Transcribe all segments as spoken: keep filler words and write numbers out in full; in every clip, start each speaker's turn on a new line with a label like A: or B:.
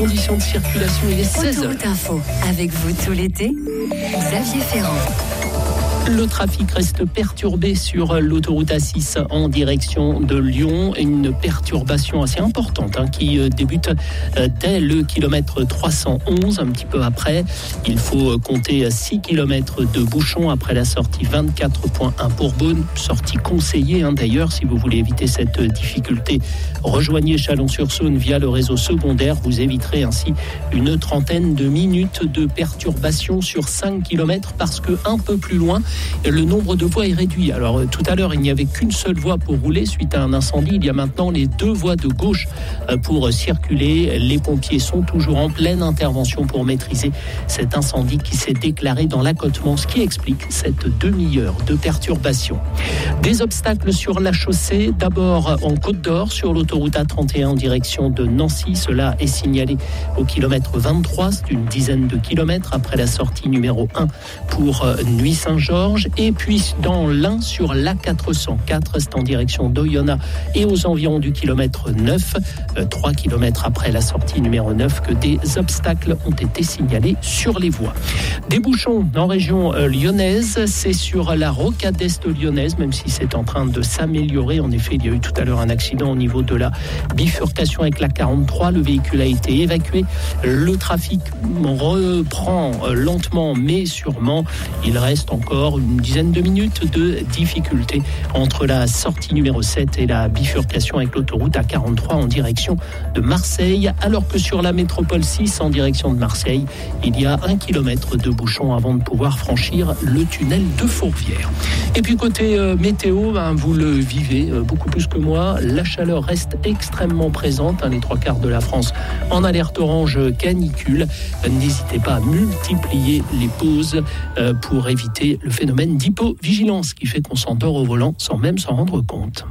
A: Conditions de circulation, il est seize heures.
B: Autoroute Info, avec vous tout l'été, Xavier Ferrand.
A: Le trafic reste perturbé sur l'autoroute A six en direction de Lyon. Une perturbation assez importante hein, qui débute dès le kilomètre trois cent onze. Un petit peu après, il faut compter six kilomètres de bouchons après la sortie vingt-quatre point un pour Beaune. Sortie conseillée hein, d'ailleurs si vous voulez éviter cette difficulté. Rejoignez Chalon-sur-Saône via le réseau secondaire. Vous éviterez ainsi une trentaine de minutes de perturbation sur cinq kilomètres parce que un peu plus loin, le nombre de voies est réduit. Alors tout à l'heure, il n'y avait qu'une seule voie pour rouler suite à un incendie. Il y a maintenant les deux voies de gauche pour circuler. Les pompiers sont toujours en pleine intervention pour maîtriser cet incendie qui s'est déclaré dans l'accotement, ce qui explique cette demi-heure de perturbation. Des obstacles sur la chaussée. D'abord en Côte d'Or, sur l'autoroute A trente et un en direction de Nancy. Cela est signalé au kilomètre vingt-trois. C'est une dizaine de kilomètres après la sortie numéro un pour Nuit-Saint-Georges. Et puis dans l'Ain sur l'A quatre cent quatre, c'est en direction d'Oyonnax et aux environs du kilomètre neuf, trois kilomètres après la sortie numéro neuf, que des obstacles ont été signalés sur les voies. Des bouchons en région lyonnaise, c'est sur la rocade est lyonnaise, même si c'est en train de s'améliorer. En effet, il y a eu tout à l'heure un accident au niveau de la bifurcation avec la quarante-trois. Le véhicule a été évacué. Le trafic reprend lentement mais sûrement. Il reste encore une dizaine de minutes de difficulté entre la sortie numéro sept et la bifurcation avec l'autoroute A quarante-trois en direction de Marseille, alors que sur la métropole six en direction de Marseille, il y a un kilomètre de bouchon avant de pouvoir franchir le tunnel de Fourvière. Et puis côté euh, météo, ben, vous le vivez euh, beaucoup plus que moi, la chaleur reste extrêmement présente, hein, les trois quarts de la France en alerte orange canicule. Euh, n'hésitez pas à multiplier les pauses euh, pour éviter le phénomène d'hypovigilance qui fait qu'on s'endort au volant sans même s'en rendre compte.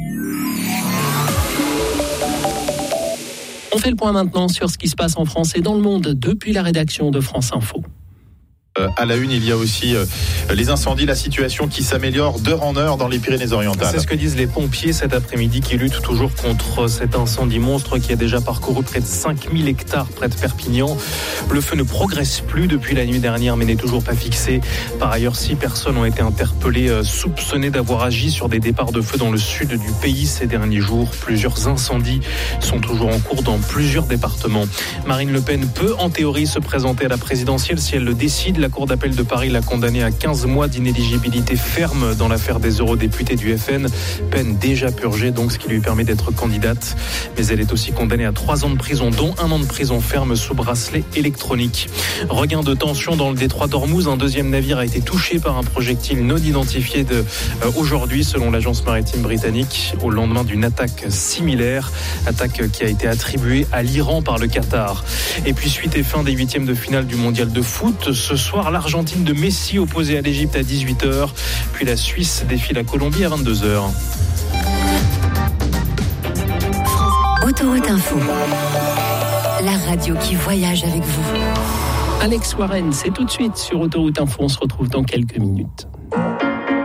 A: On fait le point maintenant sur ce qui se passe en France et dans le monde depuis la rédaction de France Info.
C: Euh, à la une, il y a aussi euh, les incendies, la situation qui s'améliore d'heure en heure dans les Pyrénées-Orientales.
D: C'est ce que disent les pompiers cet après-midi qui luttent toujours contre cet incendie monstre qui a déjà parcouru près de cinq mille hectares près de Perpignan. Le feu ne progresse plus depuis la nuit dernière mais n'est toujours pas fixé. Par ailleurs, six personnes ont été interpellées, euh, soupçonnées d'avoir agi sur des départs de feu dans le sud du pays ces derniers jours. Plusieurs incendies sont toujours en cours dans plusieurs départements. Marine Le Pen peut en théorie se présenter à la présidentielle si elle le décide. La Cour d'appel de Paris l'a condamnée à quinze mois d'inéligibilité ferme dans l'affaire des eurodéputés du F N. Peine déjà purgée, donc, ce qui lui permet d'être candidate. Mais elle est aussi condamnée à trois ans de prison, dont un an de prison ferme sous bracelet électronique. Regain de tension dans le détroit d'Ormuz. Un deuxième navire a été touché par un projectile non identifié de, euh, aujourd'hui, selon l'agence maritime britannique, au lendemain d'une attaque similaire. Attaque qui a été attribuée à l'Iran par le Qatar. Et puis, suite et fin des huitièmes de finale du mondial de foot. Ce soir, l'Argentine de Messi opposée à l'Égypte à dix-huit heures. Puis la Suisse défie la Colombie à vingt-deux heures.
B: Autoroute Info, la radio qui voyage avec vous.
A: Alex Warren, c'est tout de suite sur Autoroute Info. On se retrouve dans quelques minutes.